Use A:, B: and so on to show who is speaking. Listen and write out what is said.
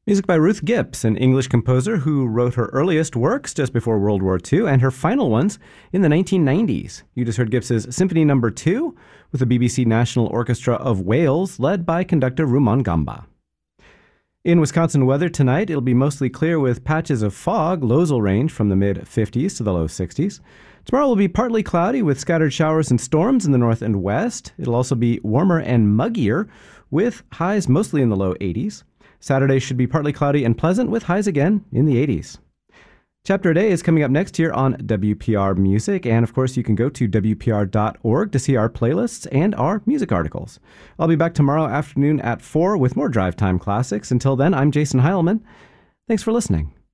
A: Music by Ruth Gibbs, an English composer who wrote her earliest works just before World War II and her final ones in the 1990s. You just heard Gibbs's Symphony No. 2 with the BBC National Orchestra of Wales, led by conductor Rumon Gamba. In Wisconsin weather tonight, it'll be mostly clear with patches of fog. Lows will range from the mid-50s to the low 60s. Tomorrow will be partly cloudy with scattered showers and storms in the north and west. It'll also be warmer and muggier with highs mostly in the low 80s. Saturday should be partly cloudy and pleasant with highs again in the 80s. Chapter a Day is coming up next here on WPR Music, and of course you can go to WPR.org to see our playlists and our music articles. I'll be back tomorrow afternoon at 4 with more Drive Time Classics. Until then, I'm Jason Heilman. Thanks for listening.